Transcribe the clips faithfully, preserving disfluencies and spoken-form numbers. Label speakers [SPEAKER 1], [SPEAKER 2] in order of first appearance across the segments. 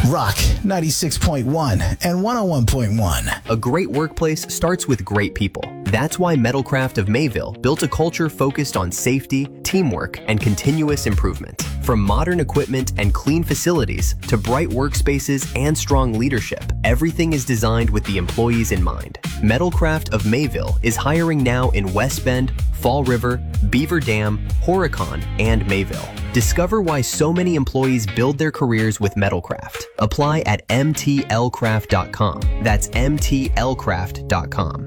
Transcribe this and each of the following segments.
[SPEAKER 1] Rock ninety-six point one and one oh one point one.
[SPEAKER 2] A great workplace starts with great people. That's why Metalcraft of Mayville built a culture focused on safety, teamwork, and continuous improvement. From modern equipment and clean facilities to bright workspaces and strong leadership, everything is designed with the employees in mind. Metalcraft of Mayville is hiring now in West Bend, Fall River, Beaver Dam, Horicon, and Mayville. Discover why so many employees build their careers with Metalcraft. Apply at m t l craft dot com. That's m t l craft dot com.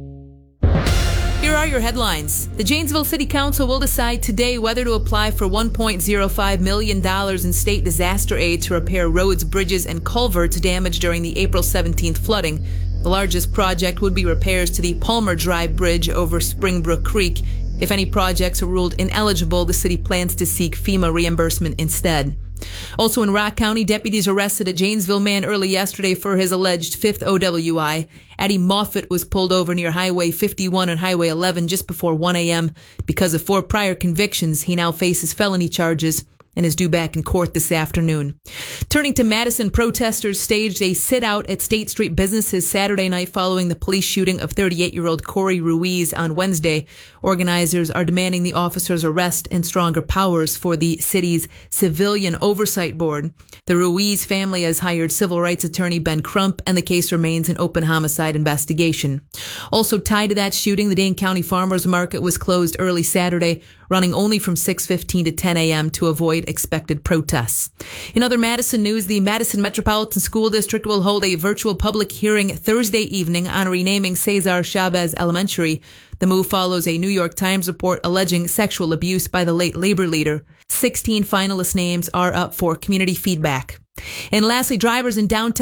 [SPEAKER 3] Here are your headlines. The Janesville City Council will decide today whether to apply for one point zero five million dollars in state disaster aid to repair roads, bridges, and culverts damaged during the April seventeenth flooding. The largest project would be repairs to the Palmer Drive Bridge over Springbrook Creek. If any projects are ruled ineligible, the city plans to seek FEMA reimbursement instead. Also in Rock County, deputies arrested a Janesville man early yesterday for his alleged fifth O W I. Addie Moffett was pulled over near Highway fifty-one and Highway eleven just before one a.m. Because of four prior convictions, he now faces felony charges and is due back in court this afternoon. Turning to Madison, protesters staged a sit-out at State Street businesses Saturday night following the police shooting of thirty-eight-year-old Corey Ruiz on Wednesday. Organizers are demanding the officer's arrest and stronger powers for the city's Civilian Oversight Board. The Ruiz family has hired civil rights attorney Ben Crump, and the case remains an open homicide investigation. Also tied to that shooting, the Dane County Farmers Market was closed early Saturday, running only from six fifteen to ten a.m. to avoid expected protests. In other Madison news, the Madison Metropolitan School District will hold a virtual public hearing Thursday evening on renaming Cesar Chavez Elementary. The move follows a New York Times report alleging sexual abuse by the late labor leader. sixteen finalist names are up for community feedback. And lastly, drivers in downtown